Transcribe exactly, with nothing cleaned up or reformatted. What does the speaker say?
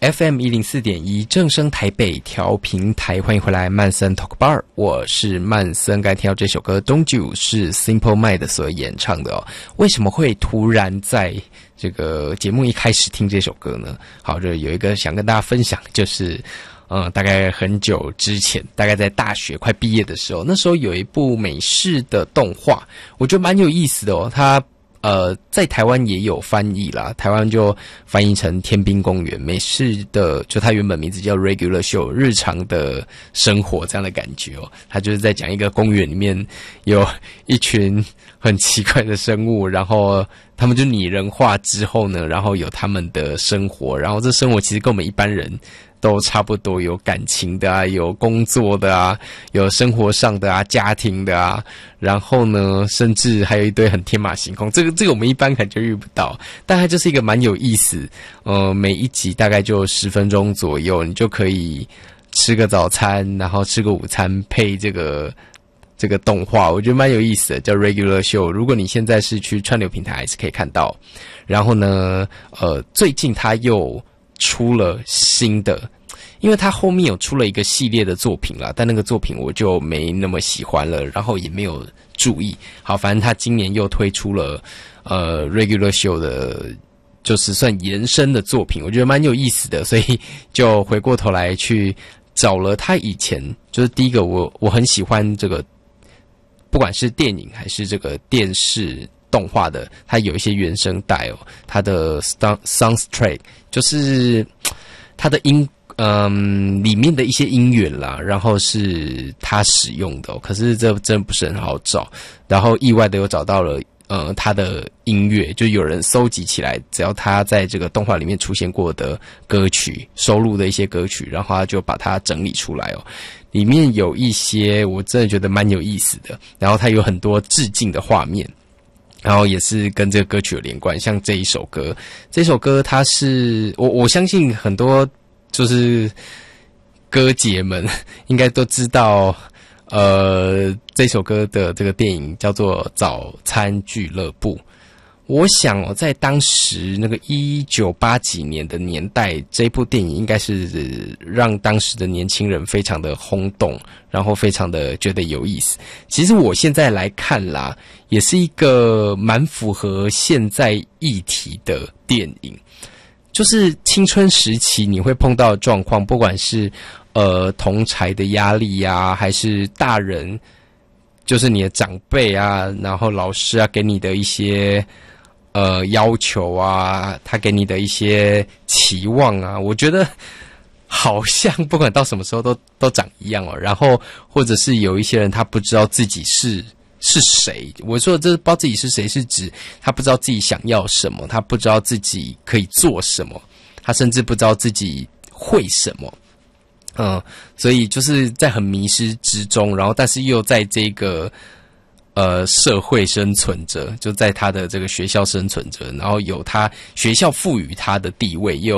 F M 一零四点一正声台北调频台，欢迎回来曼森 Talk Bar， 我是曼森。刚才听到这首歌 Don't You 是 Simple Mind 所演唱的哦。为什么会突然在这个节目一开始听这首歌呢？好，这有一个想跟大家分享，就是嗯，大概很久之前，大概在大学快毕业的时候，那时候有一部美式的动画，我觉得蛮有意思的哦。它呃在台湾也有翻译啦，台湾就翻译成《天兵公园》，美式的就它原本名字叫 Regular Show， 日常的生活这样的感觉哦。它就是在讲一个公园里面有一群很奇怪的生物，然后他们就拟人化之后呢，然后有他们的生活，然后这生活其实跟我们一般人都差不多，有感情的啊，有工作的啊，有生活上的啊，家庭的啊，然后呢，甚至还有一堆很天马行空，这个这个我们一般可能就遇不到，但它就是一个蛮有意思，呃，每一集大概就十分钟左右，你就可以吃个早餐，然后吃个午餐，配这个这个动画，我觉得蛮有意思的，叫 Regular Show。如果你现在是去串流平台，还是可以看到。然后呢，呃，最近它又出了新的，因为它后面有出了一个系列的作品啦，但那个作品我就没那么喜欢了，然后也没有注意。好，反正它今年又推出了呃 Regular Show 的，就是算延伸的作品，我觉得蛮有意思的，所以就回过头来去找了他以前，就是第一个我我很喜欢这个，不管是电影还是这个电视动画的，它有一些原声带哦，它的 soundtrack 就是它的音，嗯，里面的一些音源啦，然后是他使用的哦，可是这真的不是很好找，然后意外的又找到了。呃，他的音乐就有人搜集起来，只要他在这个动画里面出现过的歌曲，收录的一些歌曲，然后他就把它整理出来哦。里面有一些我真的觉得蛮有意思的，然后它有很多致敬的画面，然后也是跟这个歌曲有连贯。像这一首歌，这首歌它是我我相信很多就是歌姐们应该都知道。呃，这首歌的这个电影叫做《早餐俱乐部》。我想哦，在当时那个一九八几年的年代，这部电影应该是让当时的年轻人非常的轰动，然后非常的觉得有意思。其实我现在来看啦，也是一个蛮符合现在议题的电影。就是青春时期你会碰到的状况，不管是呃同侪的压力啊，还是大人，就是你的长辈啊，然后老师啊给你的一些呃要求啊，他给你的一些期望啊，我觉得好像不管到什么时候都都长一样哦。然后或者是有一些人他不知道自己是是谁，我说的这不知道自己是谁，是指他不知道自己想要什么，他不知道自己可以做什么，他甚至不知道自己会什么。嗯，所以就是在很迷失之中，然后但是又在这个呃社会生存着，就在他的这个学校生存着，然后有他学校赋予他的地位，也有